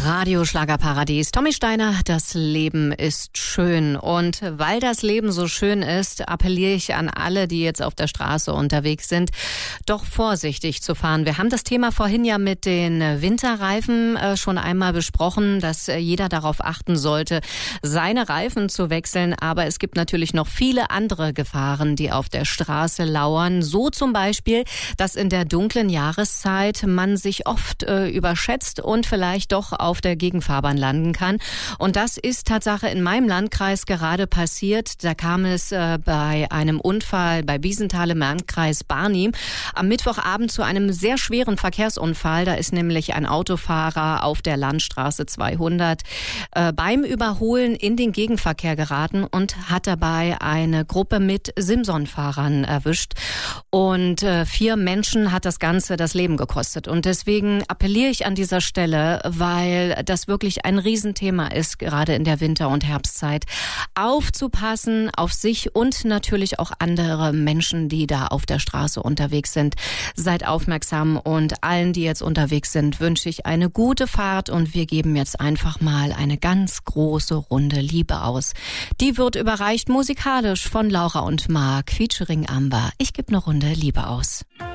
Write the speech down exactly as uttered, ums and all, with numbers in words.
Radio Schlagerparadies. Tommy Steiner, das Leben ist schön. Und weil das Leben so schön ist, appelliere ich an alle, die jetzt auf der Straße unterwegs sind, doch vorsichtig zu fahren. Wir haben das Thema vorhin ja mit den Winterreifen äh, schon einmal besprochen, dass äh, jeder darauf achten sollte, seine Reifen zu wechseln. Aber es gibt natürlich noch viele andere Gefahren, die auf der Straße lauern. So zum Beispiel, dass in der dunklen Jahreszeit man sich oft äh, überschätzt und vielleicht doch auf der Gegenfahrbahn landen kann. Und das ist Tatsache in meinem Landkreis gerade passiert. Da kam es äh, bei einem Unfall bei Wiesenthal im Landkreis Barnim am Mittwochabend zu einem sehr schweren Verkehrsunfall. Da ist nämlich ein Autofahrer auf der Landstraße zweihundert äh, beim Überholen in den Gegenverkehr geraten und hat dabei eine Gruppe mit Simson-Fahrern erwischt. Und äh, vier Menschen hat das Ganze das Leben gekostet. Und deswegen appelliere ich an dieser Stelle, weil das wirklich ein Riesenthema ist, gerade in der Winter- und Herbstzeit, aufzupassen auf sich und natürlich auch andere Menschen, die da auf der Straße unterwegs sind. Seid aufmerksam und allen, die jetzt unterwegs sind, wünsche ich eine gute Fahrt und wir geben jetzt einfach mal eine ganz große Runde Liebe aus. Die wird überreicht musikalisch von Laura und Mark featuring Amber. Ich gebe eine Runde Liebe aus.